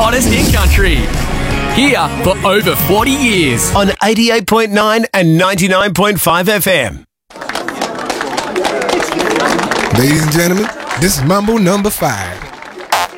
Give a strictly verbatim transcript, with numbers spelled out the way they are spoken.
hottest in country. Here for over forty years. On eighty-eight point nine and ninety-nine point five F M. Ladies and gentlemen, this is Mambo number five.